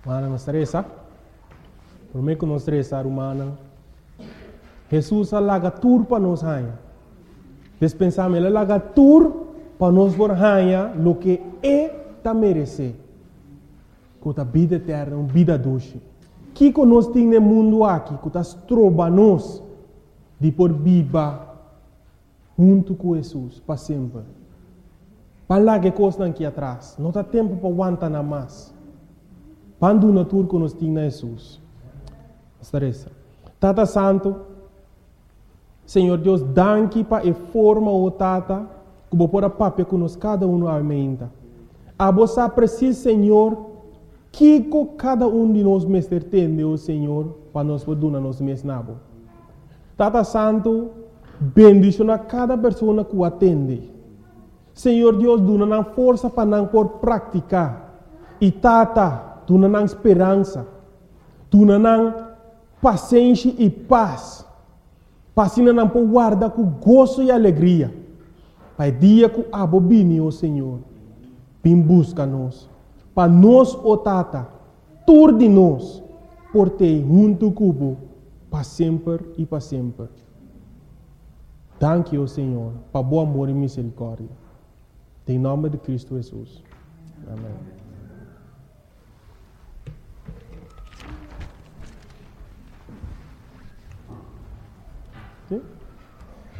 Mana nos stressa. Por mim que nos stressa humana. Jesus alaga tur para nos hanha. Dispensamos ele alaga tur para nos por hanha lo que ta merece. Com a vida eterna, uma vida doce. Que nós temos no mundo aqui, que nós trobamos de por viva junto com Jesus para sempre. Para lá que coisa aqui atrás, não dá tempo para aguentar nada mais. Quando na tour que nós temos Jesus. Estareza. Tata Santo, Senhor Deus, danke para a forma o Tata, que vou pôr a papel que nós cada um aumenta. A você precisa, Senhor, que cada um de nós mestre tem, o Senhor, para nós poder nos mesnabo. Tata Santo, bendiciona cada pessoa que o atende. Senhor Deus, dona força para não por praticar. E Tata, dona esperança. Dona paciência e paz. Passina não por guardar com gozo e alegria. Pai dia que abobine, o Senhor, vem busca-nos. Para nós, o Tata, tudo de nós, por ter junto cubo, para sempre e para sempre. Danke, o Senhor, para bom amor e misericórdia. Em nome de Cristo Jesus. Amém. Okay?